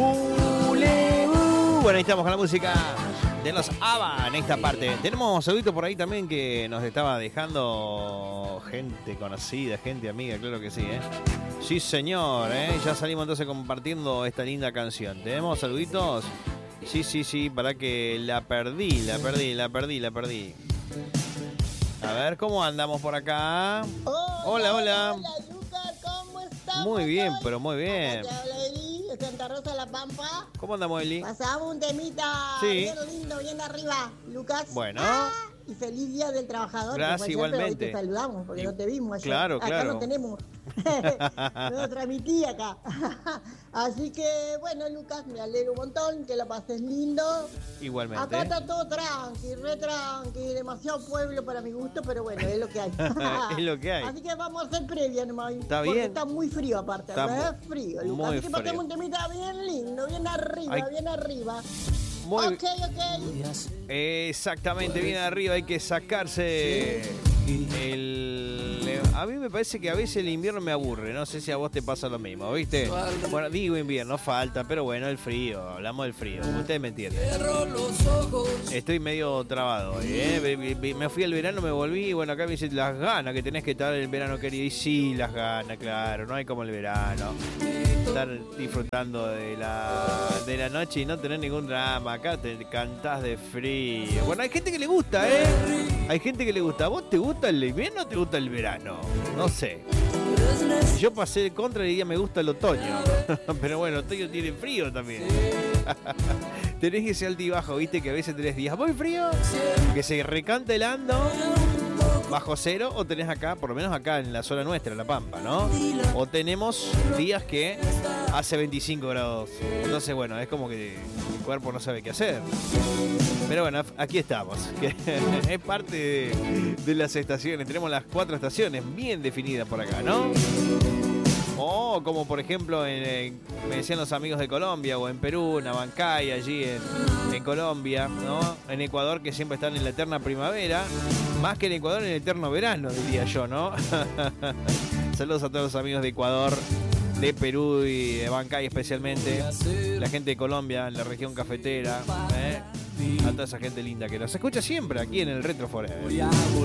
Bueno, ahí estamos con la música de los ABBA en esta parte. Tenemos saludito por ahí también que nos estaba dejando gente conocida, gente amiga, claro que sí, ¿eh? Sí, señor, ¿eh? Ya salimos entonces compartiendo esta linda canción. ¿Tenemos saluditos? Sí, para que la perdí. A ver, ¿cómo andamos por acá? Hola. Lucas, ¿cómo estás? Muy bien, pero muy bien. De Santa Rosa de la Pampa. ¿Cómo andamos, Eli? Pasamos un temita bien lindo, bien arriba, Lucas. Bueno. Y feliz Día del Trabajador. Gracias, igualmente. Hoy te saludamos porque no te vimos ayer. Claro. Acá no tenemos. No transmití acá. Así que, bueno, Lucas, me alegro un montón, que la pases lindo. Igualmente. Acá está todo re tranqui, demasiado pueblo para mi gusto, pero bueno, es lo que hay. Es lo que hay. Así que vamos a hacer previa nomás. Está porque bien. Está muy frío aparte, es frío, Lucas. Así que pasemos un temita bien lindo, bien arriba. Ok. Exactamente, bien arriba, hay que sacarse A mí me parece que a veces el invierno me aburre, no sé si a vos te pasa lo mismo, ¿viste? Bueno, digo invierno, falta, pero bueno, el frío, hablamos del frío, ustedes me entienden. Estoy medio trabado, me fui al verano, me volví, y bueno, acá me dicen las ganas que tenés que estar el verano, querido, y sí, las ganas, claro, no hay como el verano. Estar disfrutando de la noche y no tener ningún drama. Acá te cantás de frío. Bueno, hay gente que le gusta, Hay gente que le gusta. ¿A vos te gusta el invierno o te gusta el verano? No sé. Yo pasé de contra y día me gusta el otoño. Pero bueno, el otoño tiene frío también. Tenés ese altibajo, viste, que a veces tenés días muy frío, que se recanta helando bajo cero, o tenés acá, por lo menos acá en la zona nuestra, en La Pampa, ¿no? O tenemos días que hace 25 grados. Entonces, bueno, es como que el cuerpo no sabe qué hacer. Pero bueno, aquí estamos. Es parte de las estaciones. Tenemos las 4 estaciones bien definidas por acá, ¿no? O como por ejemplo me decían los amigos de Colombia, o en Perú, en Abancay, allí en Colombia, ¿no? En Ecuador, que siempre están en la eterna primavera, más que en Ecuador en el eterno verano, diría yo, ¿no? Saludos a todos los amigos de Ecuador, de Perú y de Abancay especialmente, la gente de Colombia, en la región cafetera, a toda esa gente linda que nos escucha siempre aquí en el Retro Forever.